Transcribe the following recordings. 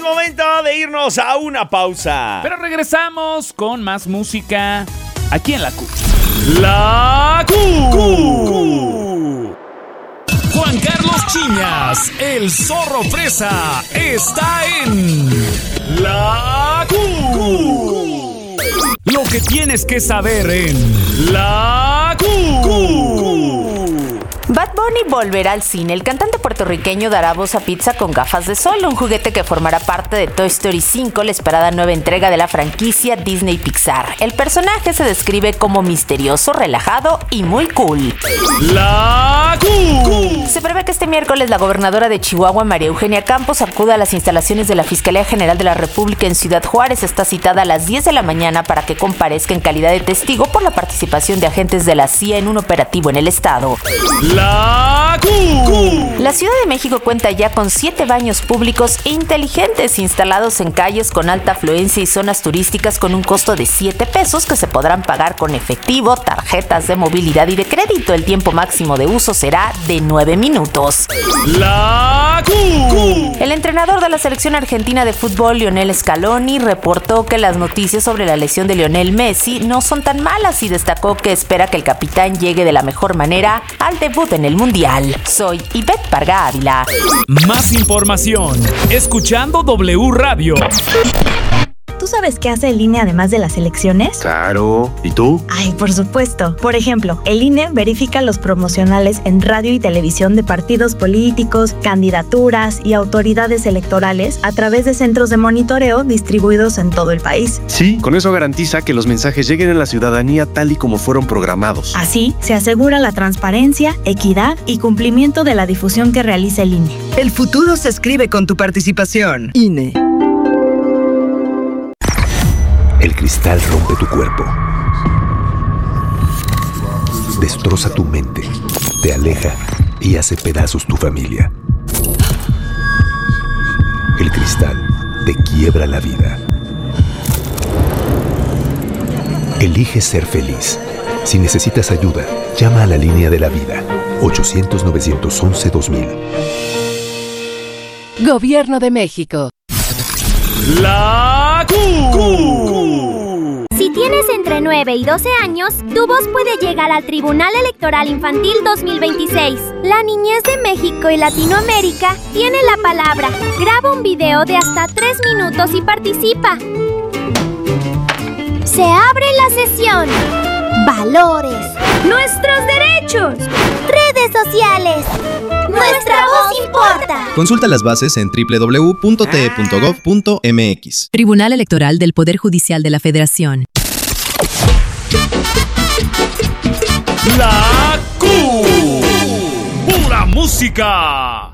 momento de irnos a una pausa. Pero regresamos con más música aquí en La Q. La Q. Juan Carlos Chiñas, el zorro fresa, está en La Q. Lo que tienes que saber en La Q. Bad Bunny volverá al cine. El cantante puertorriqueño dará voz a Pizza con gafas de sol, un juguete que formará parte de Toy Story 5, la esperada nueva entrega de la franquicia Disney Pixar. El personaje se describe como misterioso, relajado y muy cool. La Q. Se prevé que este miércoles la gobernadora de Chihuahua, María Eugenia Campos, acuda a las instalaciones de la Fiscalía General de la República en Ciudad Juárez. Está citada a las 10 de la mañana para que comparezca en calidad de testigo por la participación de agentes de la CIA en un operativo en el estado. La Q. La Ciudad de México cuenta ya con 7 baños públicos inteligentes instalados en calles con alta afluencia y zonas turísticas con un costo de 7 pesos que se podrán pagar con efectivo, tarjetas de movilidad y de crédito. El tiempo máximo de uso será de 9 minutos. La Q. El entrenador de la selección argentina de fútbol, Lionel Scaloni, reportó que las noticias sobre la lesión de Lionel Messi no son tan malas y destacó que espera que el capitán llegue de la mejor manera al debut en el Mundial. Soy Ivette Parga Ávila. Más información escuchando W Radio. ¿Tú sabes qué hace el INE además de las elecciones? Claro. ¿Y tú? Ay, por supuesto. Por ejemplo, el INE verifica los promocionales en radio y televisión de partidos políticos, candidaturas y autoridades electorales a través de centros de monitoreo distribuidos en todo el país. Sí, con eso garantiza que los mensajes lleguen a la ciudadanía tal y como fueron programados. Así, se asegura la transparencia, equidad y cumplimiento de la difusión que realiza el INE. El futuro se escribe con tu participación. INE. El cristal rompe tu cuerpo, destroza tu mente, te aleja y hace pedazos tu familia. El cristal te quiebra la vida. Elige ser feliz. Si necesitas ayuda, llama a la línea de la vida, 800-911-2000. Gobierno de México. La Q. Si tienes entre 9 y 12 años, tu voz puede llegar al Tribunal Electoral Infantil 2026. La niñez de México y Latinoamérica tiene la palabra. Graba un video de hasta 3 minutos y participa. Se abre la sesión. Valores. Nuestros derechos. Redes sociales. Nuestra voz importa. Consulta las bases en www.te.gov.mx. Tribunal Electoral del Poder Judicial de la Federación. La Q. Pura música.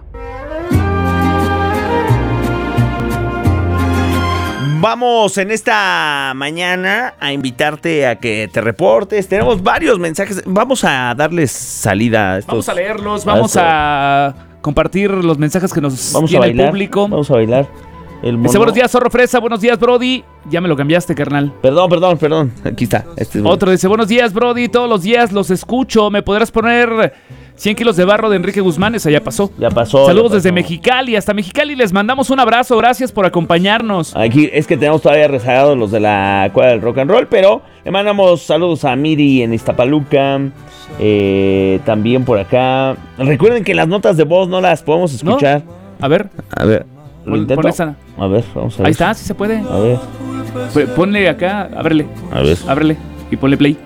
Vamos en esta mañana a invitarte a que te reportes. Tenemos varios mensajes. Vamos a darles salida a estos. Vamos a leerlos, vamos a compartir los mensajes que nos tiene el público. Vamos a bailar. Dice, buenos días, Zorro Fresa, buenos días, Brody. Ya me lo cambiaste, carnal. Perdón. Aquí está. Otro dice, buenos días, Brody. Todos los días los escucho. ¿Me podrás poner 100 kilos de barro de Enrique Guzmán? Esa ya pasó. Saludos desde Mexicali. Hasta Mexicali les mandamos un abrazo. Gracias por acompañarnos. Aquí es que tenemos todavía rezagados los de la Cuadra del Rock and Roll, pero le mandamos saludos a Miri en Iztapaluca. También por acá. Recuerden que las notas de voz no las podemos escuchar. ¿No? A ver. ¿Lo intento? Pon esa. A ver, vamos a ver. Ahí está, sí se puede. A ver. Ponle acá, ábrele. A ver. Ábrele y ponle play.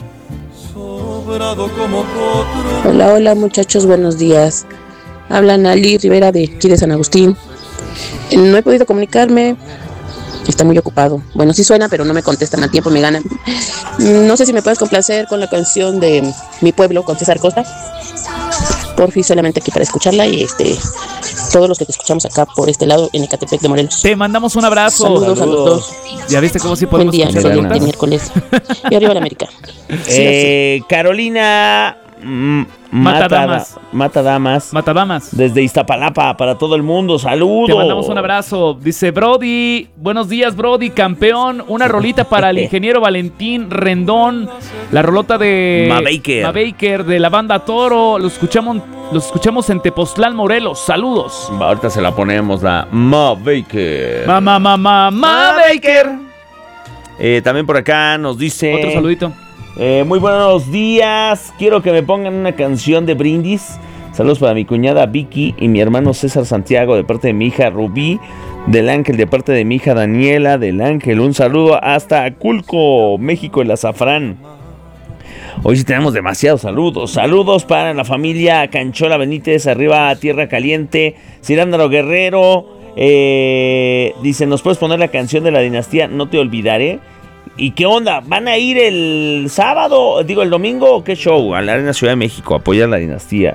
Hola muchachos, buenos días. Hablan Ali Rivera de aquí de San Agustín. No he podido comunicarme. Está muy ocupado. Bueno, sí suena, pero no me contestan a tiempo, me ganan. No sé si me puedes complacer con la canción de Mi Pueblo con César Costa. Porfi, solamente aquí para escucharla y todos los que te escuchamos acá por este lado en Ecatepec de Morelos. Te mandamos un abrazo. Saludos a los dos. ¿Ya viste cómo sí podemos escuchar? Buen día, excelente miércoles. Y arriba la América. Carolina Matadamas. Desde Iztapalapa, para todo el mundo. ¡Saludos! Te mandamos un abrazo. Dice Brody, buenos días, Brody, campeón. Una rolita para el ingeniero Valentín Rendón. La rolota de Mabaker de la banda Toro. Los escuchamos en Tepoztlán, Morelos. Saludos. Ahorita se la ponemos, la Mabaker. Mabaker. También por acá nos dice... Otro saludito. Muy buenos días. Quiero que me pongan una canción de Brindis. Saludos para mi cuñada Vicky y mi hermano César Santiago de parte de mi hija Rubí, del Ángel de parte de mi hija Daniela, del Ángel. Un saludo hasta Aculco, México, el Azafrán. Hoy sí tenemos demasiados saludos. Saludos para la familia Canchola Benítez, arriba Tierra Caliente, Cirándaro Guerrero. Dice, ¿nos puedes poner la canción de la dinastía No Te Olvidaré? ¿Y qué onda? ¿Van a ir el sábado, el domingo o qué show? A la Arena Ciudad de México, a apoyar la dinastía.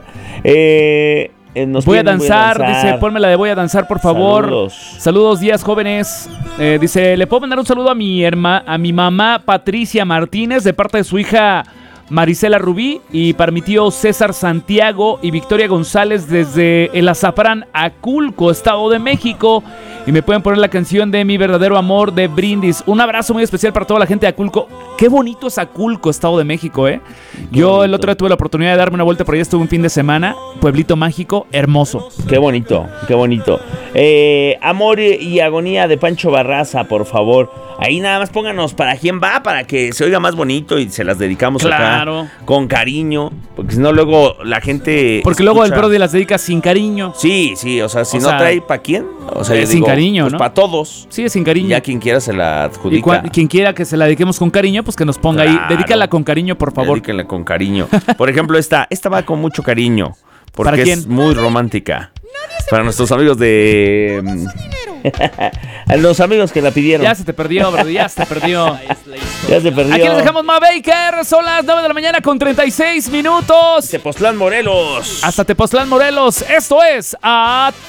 Voy a danzar, dice, ponme la de Voy a Danzar, por favor. Saludos, días jóvenes. Dice, ¿le puedo mandar un saludo a mi mamá Patricia Martínez de parte de su hija Marisela Rubí y para mi tío César Santiago y Victoria González desde el Azafrán, Aculco, Estado de México? Y me pueden poner la canción de Mi Verdadero Amor de Brindis. Un abrazo muy especial para toda la gente de Aculco. Qué bonito es Aculco, Estado de México, ¿eh? Yo el otro día tuve la oportunidad de darme una vuelta por allá, estuve un fin de semana. Pueblito mágico, hermoso. Qué bonito, qué bonito. Amor y Agonía de Pancho Barraza, por favor. Ahí nada más pónganos para quién va, para que se oiga más bonito y se las dedicamos acá con cariño. Porque si no, luego la gente. Porque luego el Brody las dedica sin cariño. Sí, o sea, si no trae, ¿para quién? O sea, sin cariño, pues, ¿no? Para todos. Sí, es sin cariño. Ya quien quiera se la adjudica. Y quien quiera que se la dediquemos con cariño, pues que nos ponga ahí. Dedícala con cariño, por favor. Dedíquenla con cariño. Por ejemplo, esta va con mucho cariño. Porque ¿para quién? Es muy romántica. Para nuestros amigos de... a los amigos que la pidieron. Ya se te perdió, bro, ya se te perdió. Ya se perdió. Aquí les dejamos Mabaker. Son las 9 de la mañana con 36 minutos. Tepoztlán, Morelos. Hasta Tepoztlán, Morelos. Esto es